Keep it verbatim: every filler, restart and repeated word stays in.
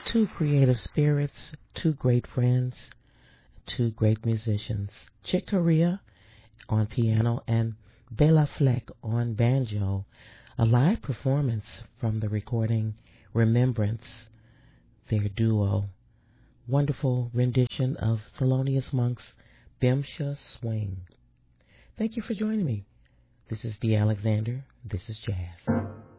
Two creative spirits, two great friends, two great musicians. Chick Corea on piano and Bela Fleck on banjo. A live performance from the recording Remembrance, their duo. Wonderful rendition of Thelonious Monk's Bimsha Swing. Thank you for joining me. This is Dee Alexander. This is Jazz.